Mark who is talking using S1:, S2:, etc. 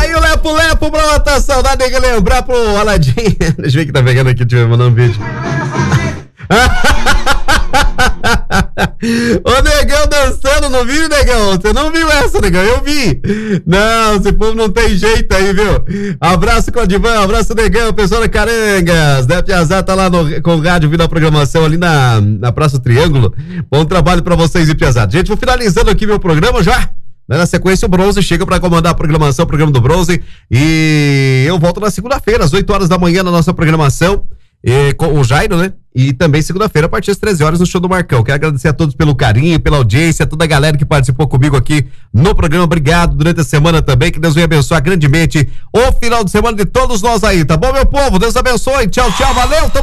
S1: aí o Lepo Lepo pra matar saudade, tem que lembrar pro Aladim. Deixa eu ver que tá pegando aqui, deixa eu ver, mandando um vídeo. Ô, Negão dançando, não viu, Negão? Você não viu essa, Negão? Eu vi. Não, esse povo não tem jeito aí, viu? Abraço, Codivan, abraço, Negão, pessoal da Carangas, né? Piazá tá lá com o rádio, vindo a programação ali na Praça Triângulo. Bom trabalho pra vocês e Piazá. Gente, vou finalizando aqui meu programa já. Na sequência, o Bronze chega para comandar a programação, o programa do Bronze. E eu volto na segunda-feira, às 8 horas da manhã, na nossa programação. Com o Jairo, né? E também segunda-feira, a partir das 13 horas, no show do Marcão. Quero agradecer a todos pelo carinho, pela audiência, a toda a galera que participou comigo aqui no programa. Obrigado durante a semana também. Que Deus venha abençoar grandemente o final de semana de todos nós aí, tá bom, meu povo? Deus abençoe. Tchau, tchau. Valeu.